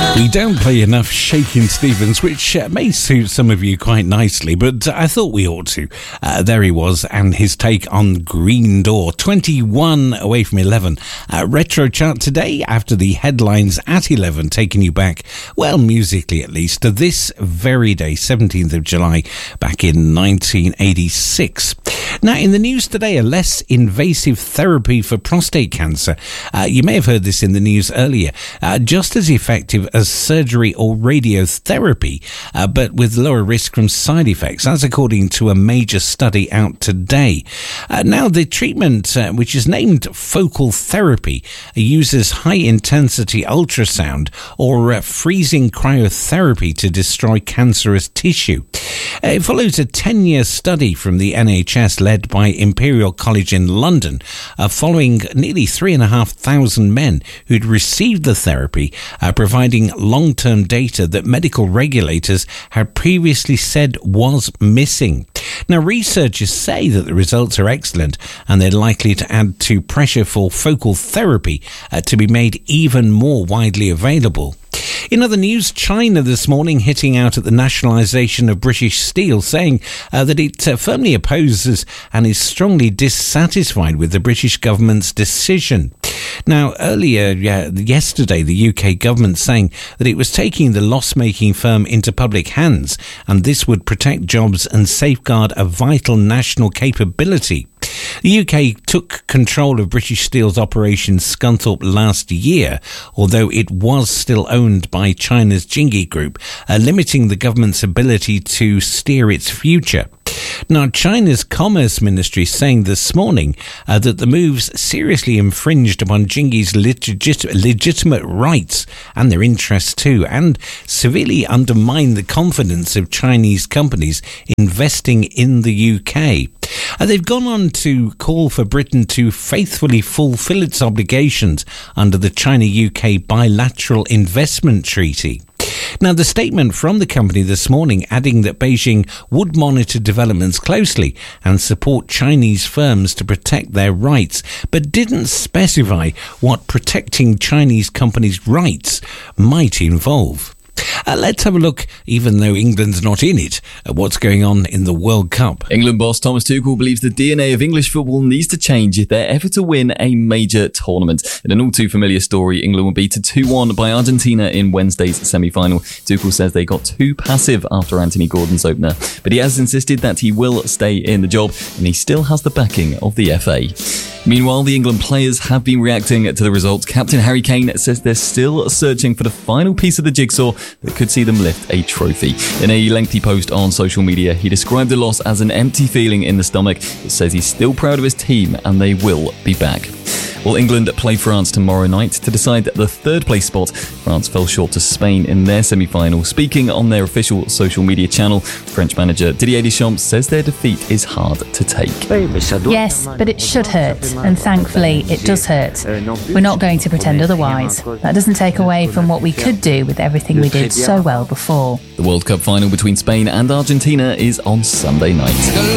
We don't play enough Shakin' Stevens, which may suit some of you quite nicely, but I thought we ought to. There he was, and his take on Green Door, 21 away from 11. Retro chart today, after the headlines at 11, taking you back, well, musically at least, to this very day, 17th of July, back in 1986. Now, in the news today, a less invasive therapy for prostate cancer. You may have heard this in the news earlier. Just as effective as surgery or radiotherapy, but with lower risk from side effects. That's according to a major study out today. Now, the treatment, which is named focal therapy, uses high-intensity ultrasound or freezing cryotherapy to destroy cancerous tissue. It follows a 10-year study from the NHS led by Imperial College in London, following nearly 3,500 men who'd received the therapy, providing long-term data that medical regulators had previously said was missing. Now, researchers say that the results are excellent and they're likely to add to pressure for focal therapy to be made even more widely available. In other news, China this morning hitting out at the nationalisation of British Steel, saying that it firmly opposes and is strongly dissatisfied with the British government's decision. Now, earlier yesterday, the UK government saying that it was taking the loss-making firm into public hands, and this would protect jobs and safeguard a vital national capability. The UK took control of British Steel's operation Scunthorpe last year, although it was still owned by China's Jingi Group, limiting the government's ability to steer its future. Now, China's Commerce Ministry is saying this morning that the moves seriously infringed upon Jingi's legitimate rights and their interests too, and severely undermined the confidence of Chinese companies investing in the UK. They've gone on to call for Britain to faithfully fulfil its obligations under the China-UK bilateral investment treaty. Now, the statement from the company this morning adding that Beijing would monitor developments closely and support Chinese firms to protect their rights, but didn't specify what protecting Chinese companies' rights might involve. Let's have a look, even though England's not in it, at what's going on in the World Cup. England boss Thomas Tuchel believes the DNA of English football needs to change if they're ever to win a major tournament. In an all-too-familiar story, England were beaten 2-1 by Argentina in Wednesday's semi-final. Tuchel says they got too passive after Anthony Gordon's opener, but he has insisted that he will stay in the job, and he still has the backing of the FA. Meanwhile, the England players have been reacting to the results. Captain Harry Kane says they're still searching for the final piece of the jigsaw that could see them lift a trophy. In a lengthy post on social media, he described the loss as an empty feeling in the stomach, but says he's still proud of his team and they will be back. Well, England play France tomorrow night to decide the third place spot. France fell short to Spain in their semi-final. Speaking on their official social media channel, French manager Didier Deschamps says their defeat is hard to take. Yes, but it should hurt, and thankfully it does hurt. We're not going to pretend otherwise. That doesn't take away from what we could do with everything we did so well before. The World Cup final between Spain and Argentina is on Sunday night.